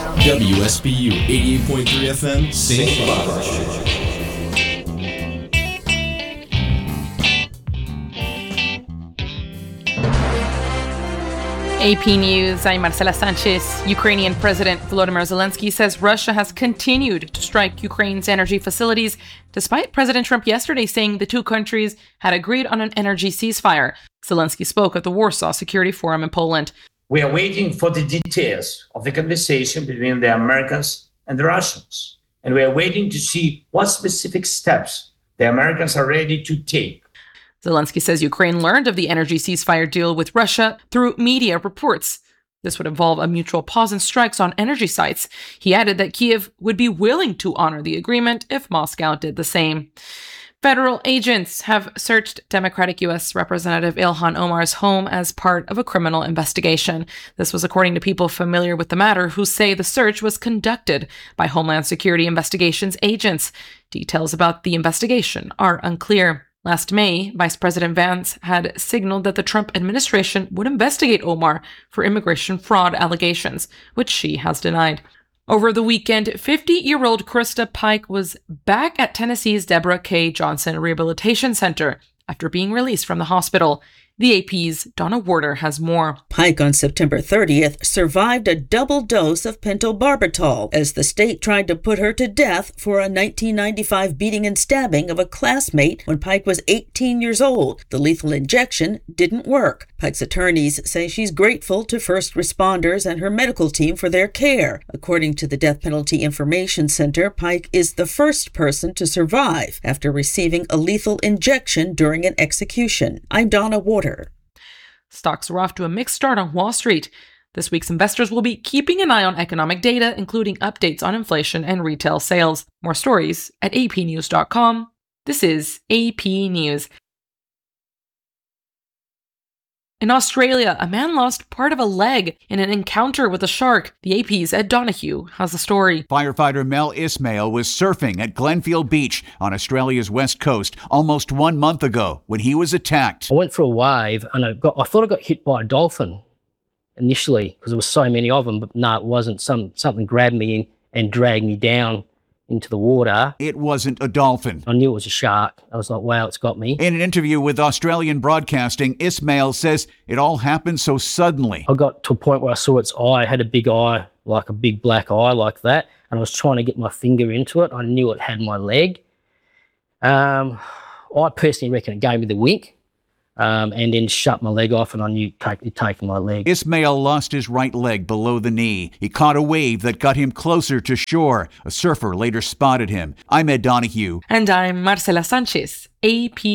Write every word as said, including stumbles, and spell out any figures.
W S B U eighty-eight point three F M, Saint Cloud. A P News, I'm Marcela Sanchez. Ukrainian President Volodymyr Zelensky says Russia has continued to strike Ukraine's energy facilities, despite President Trump yesterday saying the two countries had agreed on an energy ceasefire. Zelensky spoke at the Warsaw Security Forum in Poland. We are waiting for the details of the conversation between the Americans and the Russians, and we are waiting to see what specific steps the Americans are ready to take. Zelensky says Ukraine learned of the energy ceasefire deal with Russia through media reports. This would involve a mutual pause in strikes on energy sites. He added that Kyiv would be willing to honor the agreement if Moscow did the same. Federal agents have searched Democratic U S Representative Ilhan Omar's home as part of a criminal investigation. This was according to people familiar with the matter who say the search was conducted by Homeland Security Investigations agents. Details about the investigation are unclear. Last May, Vice President Vance had signaled that the Trump administration would investigate Omar for immigration fraud allegations, which she has denied. Over the weekend, fifty-year-old Krista Pike was back at Tennessee's Deborah K. Johnson Rehabilitation Center after being released from the hospital. The A P's Donna Warder has more. Pike on September thirtieth survived a double dose of pentobarbital as the state tried to put her to death for a nineteen ninety-five beating and stabbing of a classmate when Pike was eighteen years old. The lethal injection didn't work. Pike's attorneys say she's grateful to first responders and her medical team for their care. According to the Death Penalty Information Center, Pike is the first person to survive after receiving a lethal injection during an execution. I'm Donna Warder. Stocks are off to a mixed start on Wall Street. This week's investors will be keeping an eye on economic data, including updates on inflation and retail sales. More stories at a p news dot com. This is A P News. In Australia, a man lost part of a leg in an encounter with a shark. The A P's Ed Donahue has the story. Firefighter Mel Ismail was surfing at Glenfield Beach on Australia's west coast almost one month ago when he was attacked. I went for a wave and I got I thought I got hit by a dolphin initially because there were so many of them, but no, it wasn't. Some something grabbed me in and dragged me down into the water. It wasn't a dolphin. I knew it was a shark. I was like, wow, it's got me. In an interview with Australian Broadcasting, Ismail says it all happened so suddenly. I got to a point where I saw its eye. It had a big eye, like a big black eye like that, and I was trying to get my finger into it. I knew it had my leg. Um, I personally reckon it gave me the wink. Um, and then shut my leg off, and I knew it taken my leg. Ismail lost his right leg below the knee. He caught a wave that got him closer to shore. A surfer later spotted him. I'm Ed Donahue. And I'm Marcela Sanchez, A P